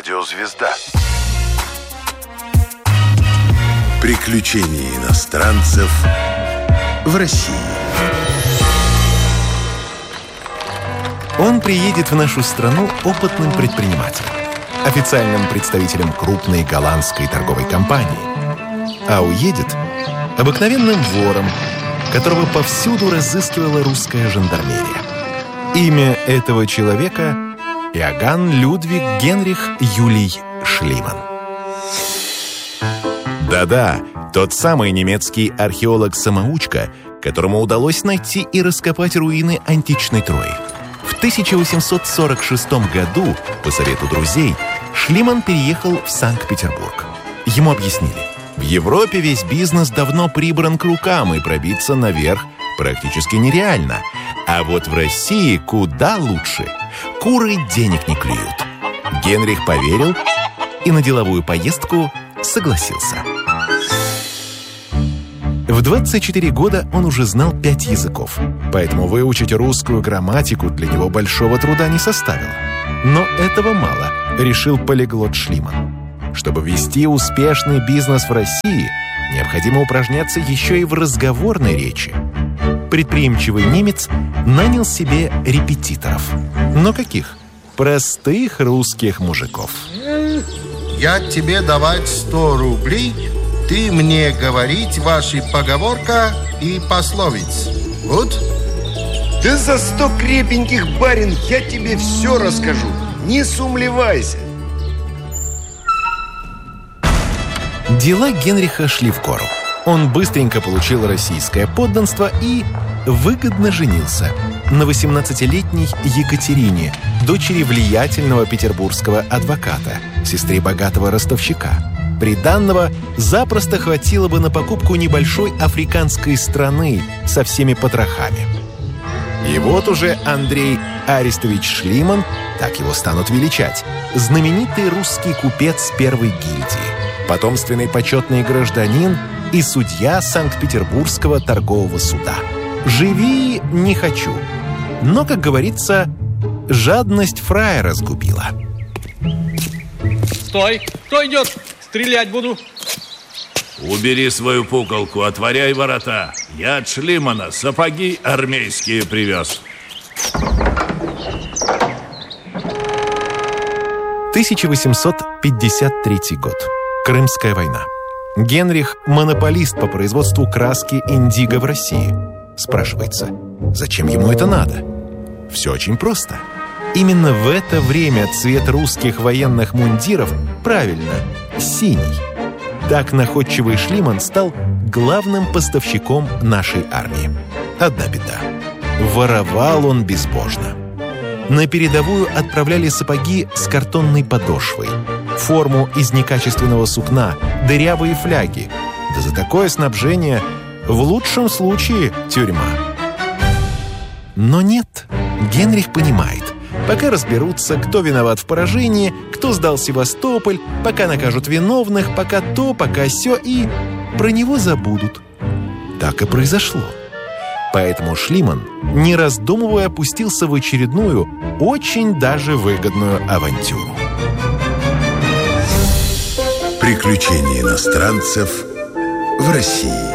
Радиозвезда. Приключения иностранцев в России. Он приедет в нашу страну опытным предпринимателем, официальным представителем крупной голландской торговой компании, а уедет обыкновенным вором, которого повсюду разыскивала русская жандармерия. Имя этого человека — Иоганн Людвиг Генрих Юлий Шлиман. Да-да, тот самый немецкий археолог-самоучка, которому удалось найти и раскопать руины античной Трои. В 1846 году, по совету друзей, Шлиман переехал в Санкт-Петербург. Ему объяснили: в Европе весь бизнес давно прибран к рукам, и пробиться наверх практически нереально. А вот в России куда лучше. Куры денег не клюют. Генрих поверил и на деловую поездку согласился. В 24 года он уже знал 5 языков, поэтому выучить русскую грамматику для него большого труда не составило. Но этого мало, решил полиглот Шлиман. Чтобы вести успешный бизнес в России, необходимо упражняться еще и в разговорной речи. Предприимчивый немец нанял себе репетиторов. Но каких? Простых русских мужиков. Я тебе давать 100 рублей, ты мне говорить ваши поговорка и пословиц. Вот? Да за 100 крепеньких, барин, я тебе все расскажу. Не сумлевайся. Дела Генриха шли в гору. Он быстренько получил российское подданство и выгодно женился на 18-летней Екатерине, дочери влиятельного петербургского адвоката, сестре богатого ростовщика. Приданного запросто хватило бы на покупку небольшой африканской страны со всеми потрохами. И вот уже Андрей Арестович Шлиман, так его станут величать, знаменитый русский купец первой гильдии, потомственный почетный гражданин и судья Санкт-Петербургского торгового суда. «Живи не хочу». Но, как говорится, жадность фраера сгубила. Стой! Кто идет? Стрелять буду. Убери свою пуколку, отворяй ворота. Я от Шлимана сапоги армейские привез. 1853 год. Крымская война. Генрих – монополист по производству краски индиго в России. Спрашивается, зачем ему это надо? Все очень просто. Именно в это время цвет русских военных мундиров, правильно, синий. Так находчивый Шлиман стал главным поставщиком нашей армии. Одна беда. Воровал он безбожно. На передовую отправляли сапоги с картонной подошвой, форму из некачественного сукна, дырявые фляги. Да за такое снабжение в лучшем случае тюрьма. Но нет, Генрих понимает, пока разберутся, кто виноват в поражении, кто сдал Севастополь, пока накажут виновных, пока то, пока сё, и про него забудут. Так и произошло. Поэтому Шлиман, не раздумывая, опустился в очередную, очень даже выгодную авантюру. Приключения иностранцев в России.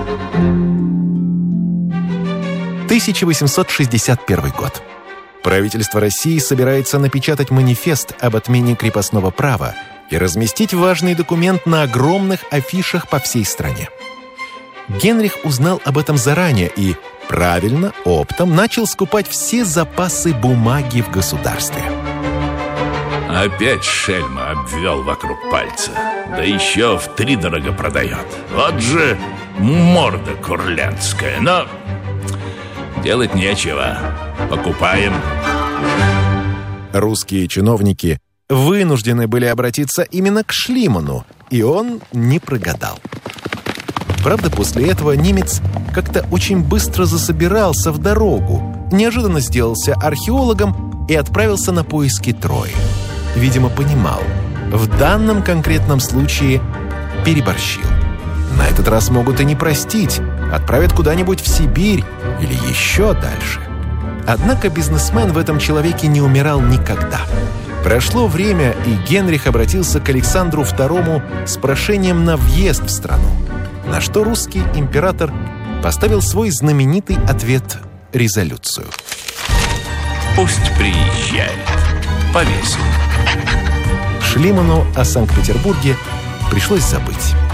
1861 год. Правительство России собирается напечатать манифест об отмене крепостного права и разместить важный документ на огромных афишах по всей стране. Генрих узнал об этом заранее и, правильно, оптом начал скупать все запасы бумаги в государстве. Опять шельма обвел вокруг пальца. Да еще втридорого продает. Вот же морда курлянская. Но делать нечего. Покупаем. Русские чиновники вынуждены были обратиться именно к Шлиману, и он не прогадал. Правда, после этого немец как-то очень быстро засобирался в дорогу, неожиданно сделался археологом и отправился на поиски Трои. Видимо, понимал, в данном конкретном случае переборщил. На этот раз могут и не простить, отправят куда-нибудь в Сибирь или еще дальше. Однако бизнесмен в этом человеке не умирал никогда. Прошло время, и Генрих обратился к Александру II с прошением на въезд в страну, на что русский император поставил свой знаменитый ответ – резолюцию. Пусть приезжает. Повесим. Шлиману о Санкт-Петербурге пришлось забыть.